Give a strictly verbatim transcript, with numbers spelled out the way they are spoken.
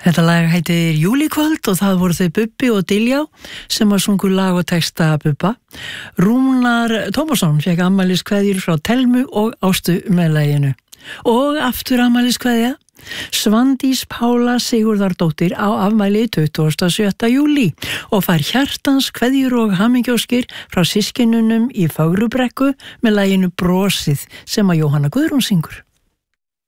Þetta lag heitir Júlíkvöld og það voru þau Bubbi og Diljá sem að sungu lag og texta Bubba. Rúnar Tómasson fékk afmæliskveðjur frá Telmu og Ástu með laginu. Og aftur afmæliskveðja, Svandís Pála Sigurðardóttir á afmæli tuttugasta og sjötta júlí og fær hjartans kveðjur og hamingjóskir frá systkinunum í Fögrubrekku með laginu Brosið sem að Jóhanna Guðrún syngur.